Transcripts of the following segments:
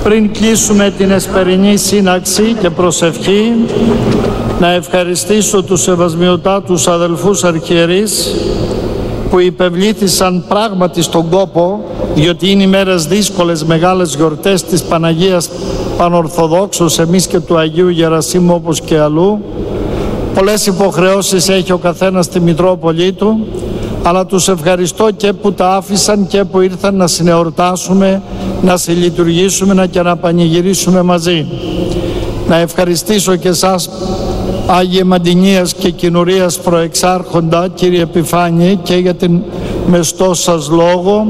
Πριν κλείσουμε την εσπερινή σύναξη και προσευχή, να ευχαριστήσω τους σεβασμιωτάτους αδελφούς αρχιερείς που υπευλήθησαν πράγματι στον κόπο, διότι είναι οι μέρες δύσκολες, μεγάλες γιορτές της Παναγίας Πανορθοδόξους, εμείς και του Αγίου Γερασίμου όπως και αλλού. Πολλές υποχρεώσεις έχει ο καθένας στη Μητρόπολη του, αλλά τους ευχαριστώ και που τα άφησαν και που ήρθαν να συνεορτάσουμε, να συλλειτουργήσουμε και να πανηγυρίσουμε μαζί. Να ευχαριστήσω και εσάς, Άγιε Μαντινίας και Κοινουρίας Προεξάρχοντα, κύριε Επιφάνιε, και για την μεστό σας λόγο,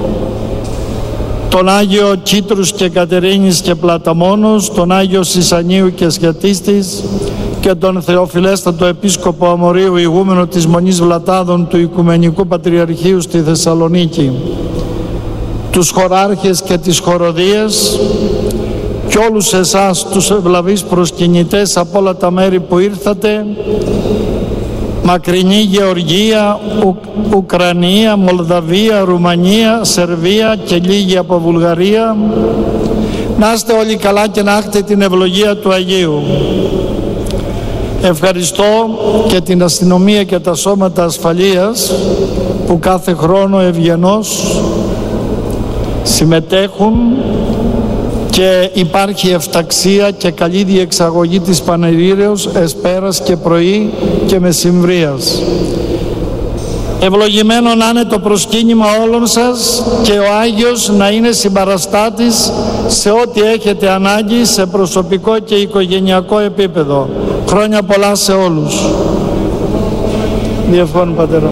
τον Άγιο Κίτρους και Κατερίνης και Πλαταμόνος, τον Άγιο Σισανίου και Σχετίστης και τον Θεοφιλέστατο Επίσκοπο Αμορίου ηγούμενο της Μονής Βλατάδων του Οικουμενικού Πατριαρχείου στη Θεσσαλονίκη, τους χωράρχες και τις χοροδίες και όλους εσάς τους ευλαβείς προσκυνητές από όλα τα μέρη που ήρθατε, μακρινή Γεωργία, Ουκρανία, Μολδαβία, Ρουμανία, Σερβία και λίγοι από Βουλγαρία. Να είστε όλοι καλά και να έχετε την ευλογία του Αγίου. Ευχαριστώ και την αστυνομία και τα σώματα ασφαλείας που κάθε χρόνο ευγενώς συμμετέχουν και υπάρχει εφταξία και καλή διεξαγωγή της Πανηγύρεως εσπέρας και πρωί και μεσημβρίας. Ευλογημένο να είναι το προσκύνημα όλων σας και ο Άγιος να είναι συμπαραστάτης σε ό,τι έχετε ανάγκη σε προσωπικό και οικογενειακό επίπεδο. Χρόνια πολλά σε όλους. Διευχών, Πατέρα.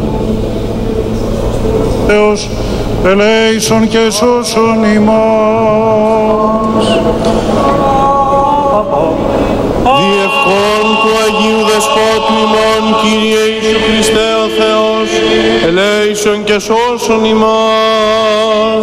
Θεός, ελέησον και σώσον ημάς. Διευχών του Αγίου Δεσπότου ημών, Κύριε Ιησού Χριστέ ο Θεός, ελέησον και σώσον ημάς.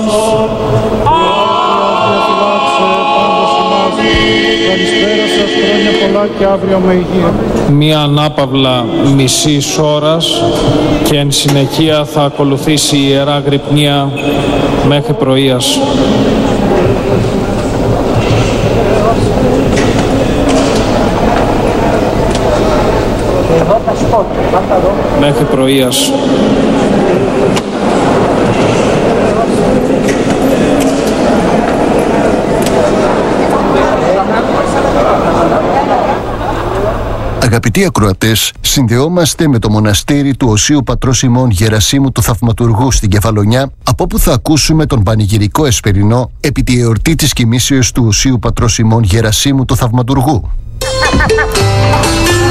Καλησπέρα σας, χρόνια πολλά και αύριο με υγεία. Μία ανάπαυλα μισής ώρας και εν συνεχεία θα ακολουθήσει η Ιερά Γρυπνία μέχρι πρωίας. Μέχρι πρωίας. Αγαπητοί ακροατές, συνδεόμαστε με το μοναστήρι του Οσίου Πατρός ημών Γερασίμου του Θαυματουργού στην Κεφαλονιά, από όπου θα ακούσουμε τον πανηγυρικό εσπερινό επί τη εορτή της κοιμήσεως του Οσίου Πατρός ημών Γερασίμου του Θαυματουργού.